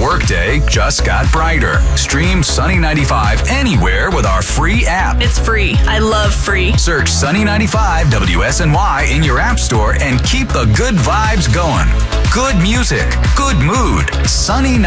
workday just got brighter. Stream Sunny 95 anywhere with our free app. It's free. I love free. Search Sunny 95 WSNY in your app store and keep the good vibes going. Good music, good mood. Sunny